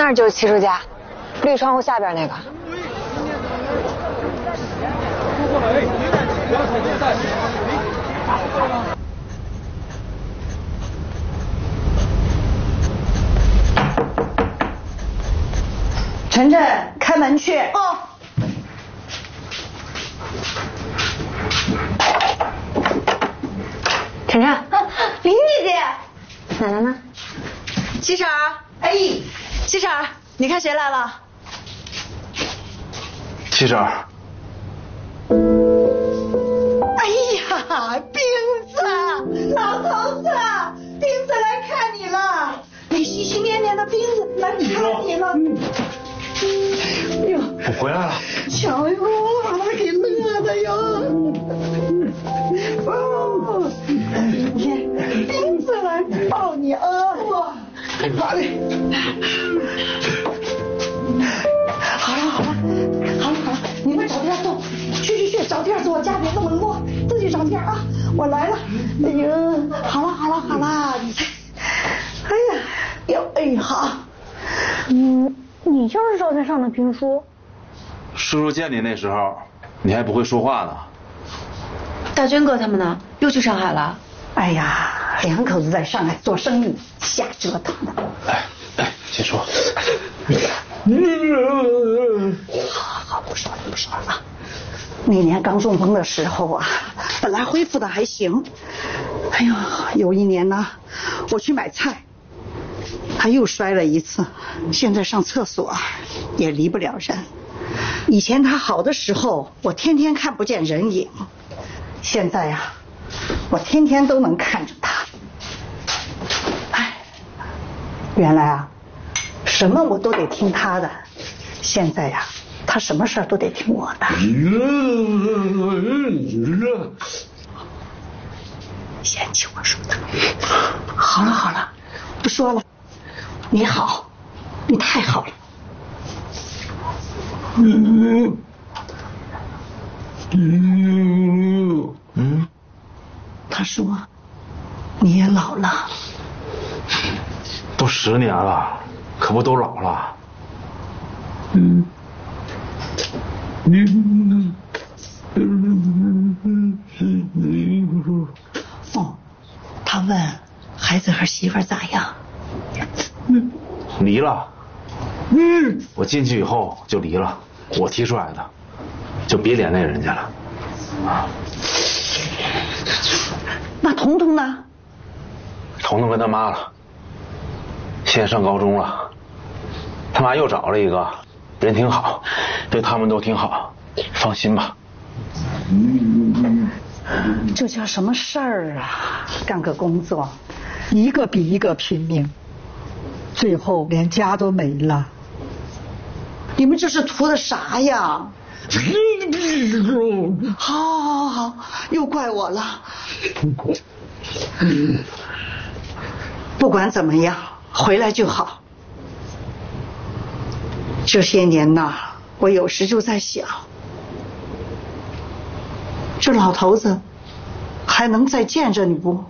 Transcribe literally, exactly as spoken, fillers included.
那儿就是七叔家，绿窗户下边那个。 晨晨，开门去。哦。 晨晨， 啊，林姐姐， 奶奶呢？ 七婶儿，哎，七婶儿，你看谁来了？ 七婶儿。 哎呀，冰子，老头子，冰子来看你了。你心心念念的冰子来看你了。哎呦， 我回来了。 瞧哟，把他给乐的哟。哦，今天冰子来抱你啊！哇，好嘞。好了好了，好了好了，你们找地儿坐，去去去，找地儿坐，家别那么乱，自己找地儿啊！我来了。哎呦，好了好了好了，你才，哎呀，哟哎好。 嗯，你就是照片上的评书。 叔叔见你那时候，你还不会说话呢。 大娟哥他们呢？又去上海了？ 哎呀，两口子在上海做生意，瞎折腾的。 哎哎，先说。 好好不说了不说了。那年刚中风的时候啊，本来恢复的还行。哎呦，有一年呢，我去买菜，他又摔了一次，现在上厕所也离不了人。以前他好的时候，我天天看不见人影，现在呀、啊，我天天都能看着他。哎，原来啊，什么我都得听他的，现在呀、啊，他什么事都得听我的。嫌弃我说的。好了好了，不说了。你好，你太好了。嗯嗯嗯，他说你也老了。 都十年了，可不都老了。 嗯。哦，他问孩子和媳妇儿咋样？ 离了。嗯，我进去以后就离了，我提出来的，就别连累人家了。啊。 那彤彤呢？ 彤彤跟他妈了，现在上高中了，他妈又找了一个，人挺好，对他们都挺好，放心吧。 这叫什么事儿啊？干个工作，一个比一个拼命，最后连家都没了。你们这是图的啥呀？好，好，好，又怪我了。不管怎么样，回来就好。这些年呐，我有时就在想，这老头子还能再见着你不？